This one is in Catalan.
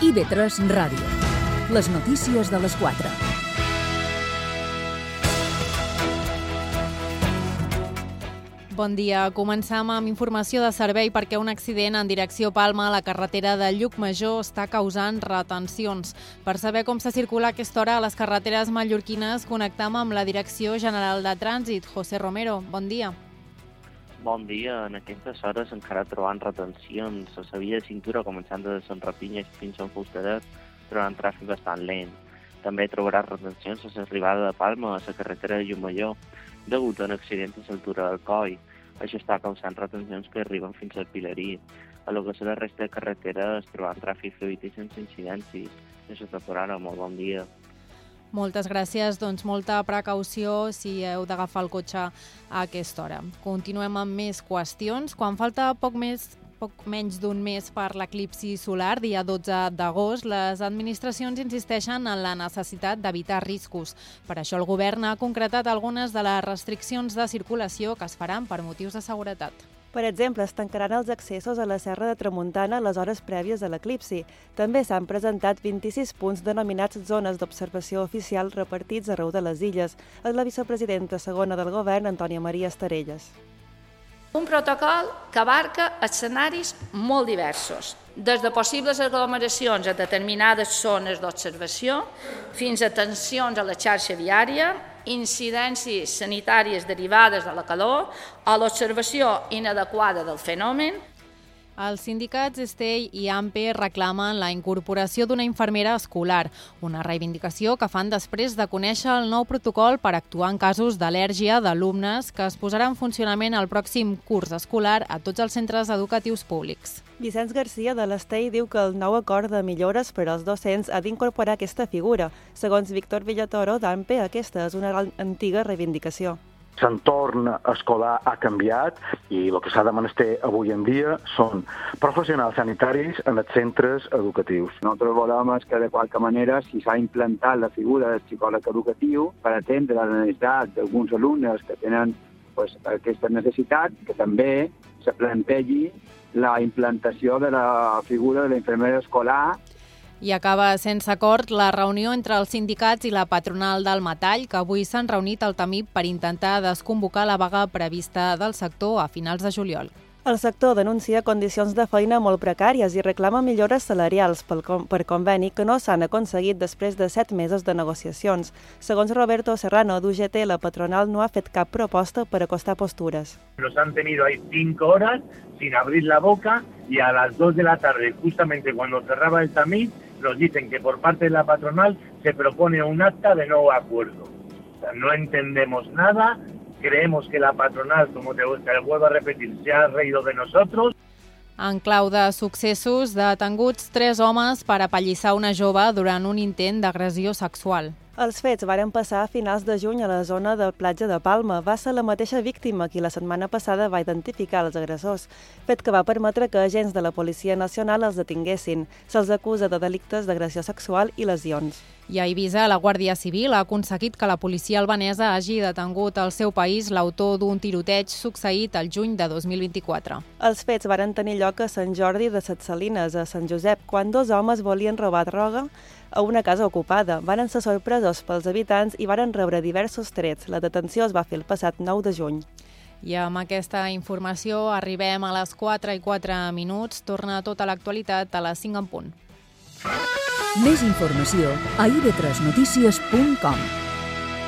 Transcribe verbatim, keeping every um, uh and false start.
I V tres Ràdio. Les notícies de les quatre. Bon dia. Comencem amb informació de servei perquè un accident en direcció Palma a la carretera de Llucmajor està causant retencions. Per saber com se circula a aquesta hora a les carreteres mallorquines, connectam amb la Direcció General de Trànsit. José Romero, bon dia. Bon dia. En aquestes hores encara trobant retencions. A la via de cintura, començant de Sant Rapinya fins a Fustadet, trobant tràfic bastant lent. També trobaràs retencions a l'arribada de Palma a la carretera de Llucmajor, degut a un accident a l'altura del Coll. Això està causant retencions que arriben fins al Pilarí. A lo que és la resta de carreteres trobant tràfic fluid i sense incidències. Això és tot per ara. Molt bon dia. Moltes gràcies. Doncs molta precaució si heu d'agafar el cotxe a aquesta hora. Continuem amb més qüestions. Quan falta poc més poc menys d'un mes per l'eclipsi solar, dia dotze d'agost, les administracions insisteixen en la necessitat d'evitar riscos. Per això el govern ha concretat algunes de les restriccions de circulació que es faran per motius de seguretat. Per exemple, es tancaran els accessos a la Serra de Tramuntana a les hores prèvies a l'eclipsi. També s'han presentat vint-i-sis punts denominats zones d'observació oficial repartits arreu de les illes. És la vicepresidenta segona del govern, Antònia Maria Estarelles. Un protocol que abarca escenaris molt diversos, des de possibles aglomeracions a determinades zones d'observació fins a tensions a la xarxa viària, incidències sanitàries derivades de la calor o l'observació inadequada del fenomen. Els sindicats Estell i AMPE reclamen la incorporació d'una infermera escolar, una reivindicació que fan després de conèixer el nou protocol per actuar en casos d'al·lèrgia d'alumnes que es posarà en funcionament el pròxim curs escolar a tots els centres educatius públics. Vicenç Garcia de l'Estell diu que el nou acord de millores per als docents ha d'incorporar aquesta figura. Segons Víctor Villatoro d'AMPE, aquesta és una antiga reivindicació. L'entorn escolar ha canviat i el que s'ha de menester avui en dia són professionals sanitaris en els centres educatius. Nosaltres volem que de qualque manera si s'ha implantat la figura del psicòleg educatiu per atendre la necessitat d'alguns alumnes que tenen pues, aquesta necessitat, que també se plantegi la implantació de la figura de la infermera escolar. I acaba sense acord la reunió entre els sindicats i la patronal del metall, que avui s'han reunit al Tamip per intentar desconvocar la vaga prevista del sector a finals de juliol. El sector denuncia condicions de feina molt precàries i reclama millores salarials per conveni que no s'han aconseguit després de set mesos de negociacions. Segons Roberto Serrano, d'U G T, la patronal no ha fet cap proposta per acostar postures. Nos han tenido ahí cinco horas sin abrir la boca y a las dos de la tarde, justamente cuando cerraba el Tamip, nos dicen que por parte de la patronal se propone un acta de no acuerdo. O sea, no entendemos nada, creemos que la patronal, como te, te vuelvo a repetir, se ha reído de nosotros. En clau de successos, detenguts tres homes per apallissar una jove durant un intent d'agressió sexual. Els fets varen passar a finals de juny a la zona de platja de Palma. Va ser la mateixa víctima qui la setmana passada va identificar els agressors, fet que va permetre que agents de la Policia Nacional els detinguessin. Se'ls acusa de delictes d'agressió sexual i lesions. I a Eivissa, la Guàrdia Civil ha aconseguit que la policia albanesa hagi detengut al seu país l'autor d'un tiroteig succeït el juny de dos mil vint-i-quatre. Els fets varen tenir lloc a Sant Jordi de Ses Salines, a Sant Josep, quan dos homes volien robar droga a una casa ocupada. Varen ser sorpresos pels habitants i varen rebre diversos trets. La detenció es va fer el passat nou de juny. I amb aquesta informació arribem a les quatre i quatre minuts. Torna tota l'actualitat a les cinc en punt. Més informació a i ve tres notícies punt com.